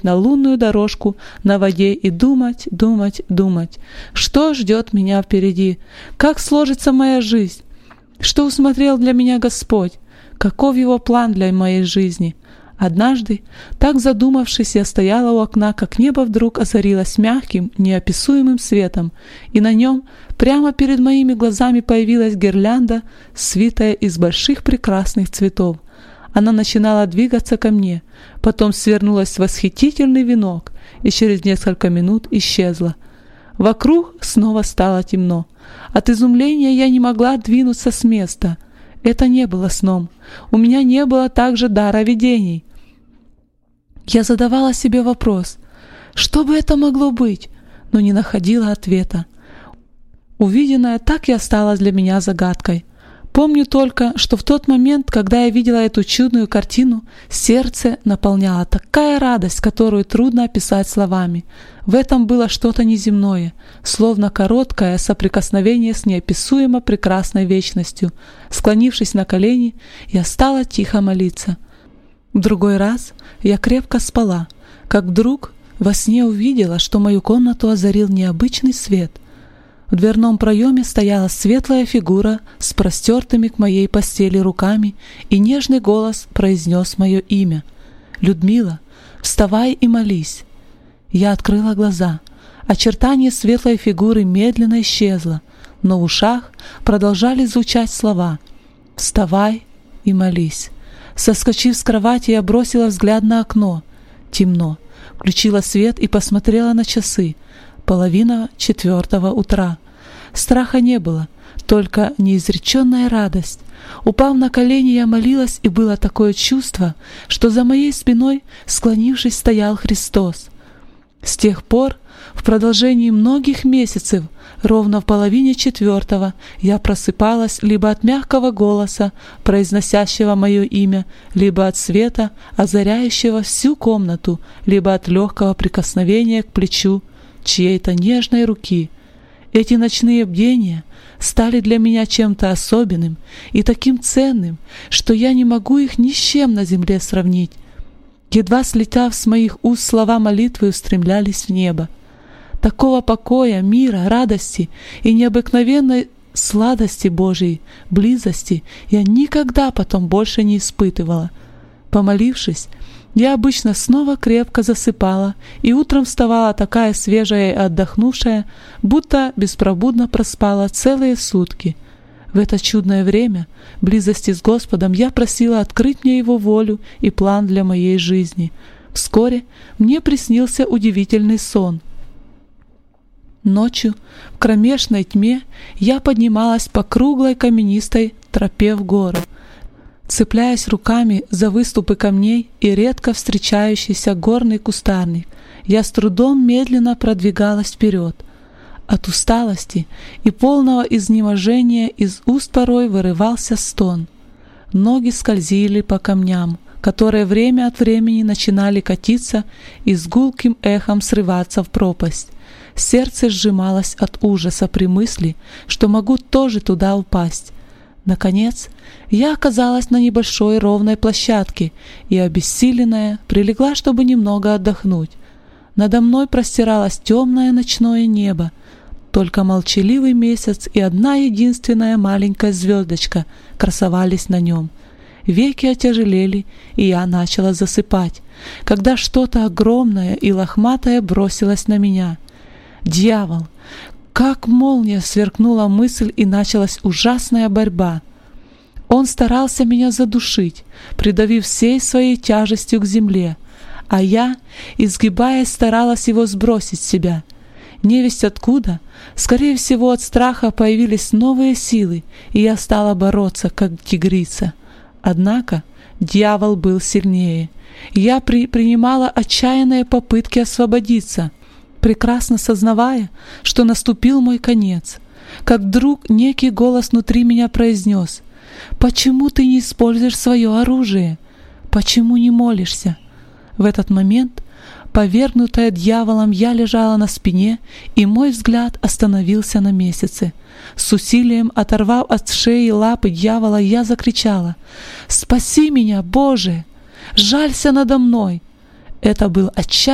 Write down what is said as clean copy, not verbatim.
на лунную дорожку на воде и думать, думать, думать, что ждет меня впереди, как сложится моя жизнь, что усмотрел для меня Господь, каков Его план для моей жизни. Однажды, так задумавшись, я стояла у окна, как небо вдруг озарилось мягким, неописуемым светом, и на нем прямо перед моими глазами появилась гирлянда, свитая из больших прекрасных цветов. Она начинала двигаться ко мне, потом свернулась в восхитительный венок и через несколько минут исчезла. Вокруг снова стало темно. От изумления я не могла двинуться с места. Это не было сном. У меня не было также дара видений. Я задавала себе вопрос, что бы это могло быть, но не находила ответа. Увиденное так и осталось для меня загадкой. Помню только, что в тот момент, когда я видела эту чудную картину, сердце наполняла такая радость, которую трудно описать словами. В этом было что-то неземное, словно короткое соприкосновение с неописуемо прекрасной вечностью. Склонившись на колени, я стала тихо молиться. В другой раз я крепко спала, как вдруг во сне увидела, что мою комнату озарил необычный свет. В дверном проеме стояла светлая фигура с простертыми к моей постели руками, и нежный голос произнес мое имя. «Людмила, вставай и молись». Я открыла глаза. Очертание светлой фигуры медленно исчезло, но в ушах продолжали звучать слова «Вставай и молись». Соскочив с кровати, я бросила взгляд на окно. Темно. Включила свет и посмотрела на часы. 3:30 утра. Страха не было, только неизреченная радость. Упав на колени, я молилась, и было такое чувство, что за моей спиной, склонившись, стоял Христос. С тех пор, в продолжении многих месяцев, ровно в 3:30 я просыпалась либо от мягкого голоса, произносящего мое имя, либо от света, озаряющего всю комнату, либо от легкого прикосновения к плечу чьей-то нежной руки. Эти ночные бдения стали для меня чем-то особенным и таким ценным, что я не могу их ни с чем на земле сравнить. Едва слетав с моих уст, слова молитвы устремлялись в небо. Такого покоя, мира, радости и необыкновенной сладости Божией, близости я никогда потом больше не испытывала. Помолившись, я обычно снова крепко засыпала и утром вставала такая свежая и отдохнувшая, будто беспробудно проспала целые сутки. В это чудное время близости с Господом я просила открыть мне Его волю и план для моей жизни. Вскоре мне приснился удивительный сон. Ночью, в кромешной тьме, я поднималась по круглой каменистой тропе в гору, цепляясь руками за выступы камней и редко встречающийся горный кустарник. Я с трудом медленно продвигалась вперед. От усталости и полного изнеможения из уст порой вырывался стон. Ноги скользили по камням, которые время от времени начинали катиться и с гулким эхом срываться в пропасть. Сердце сжималось от ужаса при мысли, что могу тоже туда упасть. Наконец, я оказалась на небольшой ровной площадке и, обессиленная, прилегла, чтобы немного отдохнуть. Надо мной простиралось темное ночное небо, только молчаливый месяц и одна единственная маленькая звездочка красовались на нем. Веки отяжелели, и я начала засыпать, когда что-то огромное и лохматое бросилось на меня. «Дьявол!» Как молния сверкнула мысль, и началась ужасная борьба. Он старался меня задушить, придавив всей своей тяжестью к земле, а я, изгибаясь, старалась его сбросить с себя. Невесть откуда, скорее всего от страха, появились новые силы, и я стала бороться, как тигрица. Однако дьявол был сильнее. Я принимала отчаянные попытки освободиться, прекрасно сознавая, что наступил мой конец. Как вдруг некий голос внутри меня произнес: «Почему ты не используешь свое оружие? Почему не молишься?» В этот момент, повергнутая дьяволом, я лежала на спине, и мой взгляд остановился на месяце. С усилием оторвав от шеи лапы дьявола, я закричала: «Спаси меня, Боже! Жалься надо мной!» Это был отчаянный